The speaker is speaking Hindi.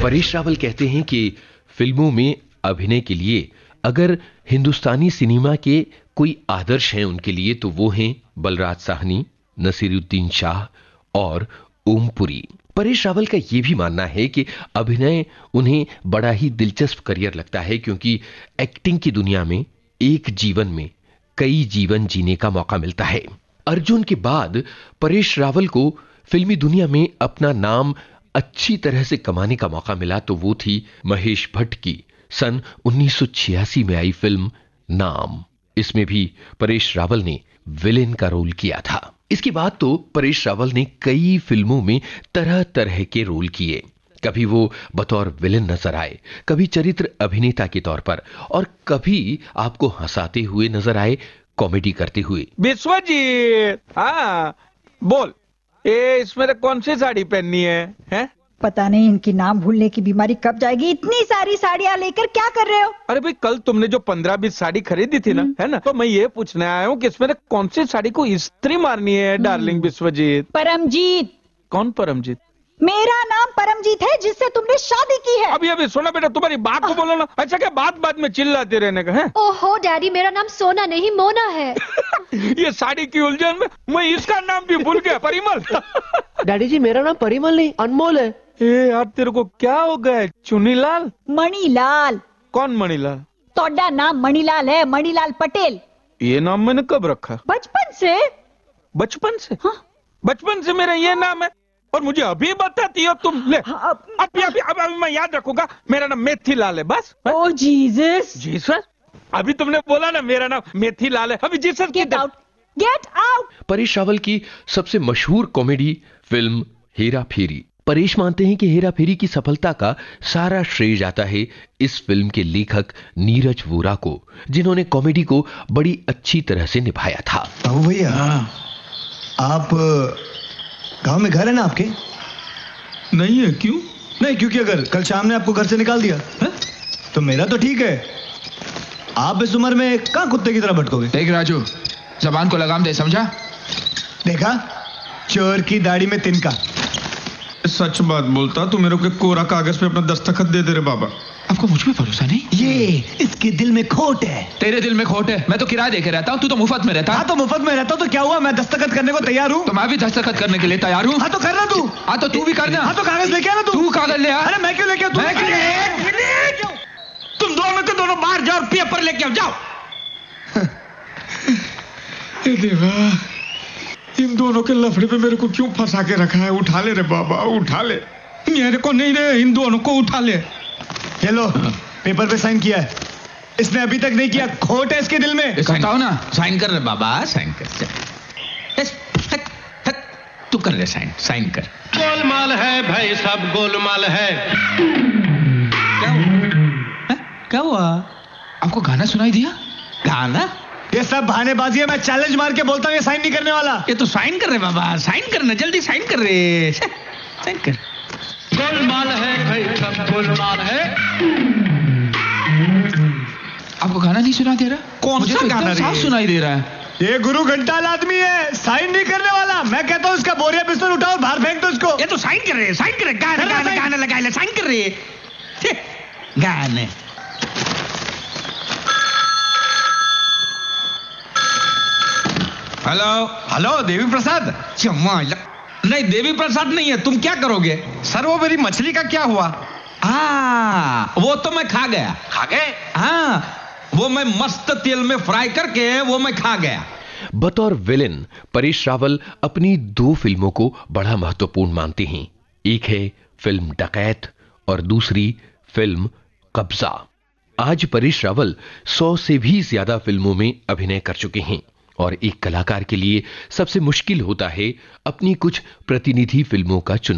परेश रावल कहते हैं कि फिल्मों में अभिनय के लिए अगर हिंदुस्तानी सिनेमा के कोई आदर्श हैं उनके लिए तो वो हैं बलराज साहनी, नसीरुद्दीन शाह और ओमपुरी। परेश रावल का यह भी मानना है कि अभिनय उन्हें बड़ा ही दिलचस्प करियर लगता है क्योंकि एक्टिंग की दुनिया में एक जीवन में कई जीवन जीने का मौका मिलता है। अर्जुन के बाद परेश रावल को फिल्मी दुनिया में अपना नाम अच्छी तरह से कमाने का मौका मिला तो वो थी महेश भट्ट की सन 1986 में आई फिल्म नाम। इसमें भी परेश रावल ने विलेन का रोल किया था। इसके बाद तो परेश रावल ने कई फिल्मों में तरह तरह के रोल किए। कभी वो बतौर विलेन नजर आए, कभी चरित्र अभिनेता के तौर पर और कभी आपको हंसाते हुए नजर आए, कॉमेडी करते हुए। विश्वजीत, हाँ बोल, इसमें कौन सी साड़ी पहननी है? पता नहीं इनकी नाम भूलने की बीमारी कब जाएगी। इतनी सारी साड़ियां लेकर क्या कर रहे हो? अरे भाई, कल तुमने जो 15-20 साड़ी खरीदी थी ना, है ना, तो मैं ये पूछने आया हूँ कि इसमें कौन सी साड़ी को इस्त्री मारनी है डार्लिंग विश्वजीत? परमजीत। कौन परमजीत? मेरा नाम परमजीत है जिससे तुमने शादी की है। अभी सुनो बेटा, तुम्हारी बात को बोलो ना। अच्छा क्या बात में चिल्लाते रहने का है? ओहो डैडी, मेरा नाम सोना नहीं मोना है। ये साड़ी की उलझन में मैं इसका नाम भी भूल गया, परिमल। डैडी जी, मेरा नाम परिमल नहीं अनमोल है। यार तेरे को क्या हो गया? चुनीलाल? मणिलाल। कौन मणिलाल? तोड़ा नाम मणिलाल है, मणिलाल पटेल। ये नाम मैंने कब रखा? बचपन से। बचपन से? हाँ? बचपन से मेरा ये नाम है और मुझे अभी बताती हो तुम? ले अभी मैं याद रखूंगा। मेरा नाम मेथीलाल है बस। ओ जीसस। जीसस? अभी तुमने बोला ना मेरा नाम मेथीलाल है, अभी Jesus. Get out, get out. Paresh Rawal की सबसे मशहूर कॉमेडी फिल्म हेरा फेरी। परेश मानते हैं कि हेरा फेरी की सफलता का सारा श्रेय जाता है इस फिल्म के लेखक नीरज वोरा को, जिन्होंने कॉमेडी को बड़ी अच्छी तरह से निभाया था। बाबू भैया, आप गांव में घर है ना आपके? नहीं है। क्यों नहीं? क्योंकि अगर कल शाम ने आपको घर से निकाल दिया है? तो मेरा तो ठीक है, आप इस उम्र में कहां कुत्ते की तरह भटकोगे? देख राजू, जबान को लगाम दे, समझा? देखा, चोर की दाढ़ी में तिनका। सच बात बोलता तो मेरे को कोरा कागज पे अपना दस्तखत दे दे रे बाबा। आपको मुझ पे भरोसा नहीं? ये इसके दिल में खोट है। तेरे दिल में खोट है? मैं तो किराया देके रहता हूँ, तू तो मुफ्त में रहता है। हाँ तो मुफ्त में रहता हूँ तो क्या हुआ? मैं दस्तखत करने को तैयार हूँ। तो मैं भी दस्तखत करने के लिए तैयार हूँ। हाँ तो करना तू। हाँ तो तू भी करना। हाँ तो कागज लेके आना तू। तू कागज ले आ। अरे मैं क्यों लेके आऊँ? तुम दोनों के दोनों बाहर जाओ और पेपर लेके आओ, जाओ। देवा, इन दोनों के लफड़े पे मेरे को क्यों फंसा के रखा है? उठा ले रे बाबा, उठा ले। मेरे को नहीं रे, इन दोनों को उठा ले। ये लो, पेपर पे साइन किया है। इसने अभी तक नहीं किया, खोट है इसके दिल में। करता हूं ना। साइन कर रे बाबा, साइन कर। तू कर ले साइन, साइन कर। गोलमाल है भाई, सब गोलमाल है। क्या हुआ? आपको गाना सुनाई दिया? गाना? ये सब बहानेबाजी है। मैं चैलेंज मार के बोलता हूँ ये साइन नहीं करने वाला। ये तो साइन कर रहे बाबा, साइन करना, जल्दी साइन कर रे, साइन कर। गोलमाल है भाई, सब गोलमाल है। आपको गाना नहीं सुना दे रहा? कौन सा गाना? साफ सुनाई दे रहा है। ये गुरु घंटाल आदमी है, साइन नहीं करने वाला। मैं कहता हूँ इसका बोरिया बिस्तर उठाओ, बाहर फेंक दो इसको। ये तो साइन कर रहे, साइन कर रहे। गाना गाना गाना लगा ले, साइन कर रहे गाने। Hello hello, Devi Prasad? नहीं, देवी प्रसाद नहीं है। तुम क्या करोगे? सर वो मेरी मछली का क्या हुआ? वो तो मैं खा गया। खा गए? हाँ, वो मैं मस्त तेल में फ्राई करके वो मैं खा गया। बतौर विलेन परेश रावल अपनी 2 फिल्मों को बड़ा महत्वपूर्ण मानते हैं। एक है फिल्म डकैत और दूसरी फिल्म कब्जा। आज परेश रावल 100 से भी ज्यादा फिल्मों में अभिनय कर चुके हैं और एक कलाकार के लिए सबसे मुश्किल होता है अपनी कुछ प्रतिनिधि फिल्मों का चुनाव।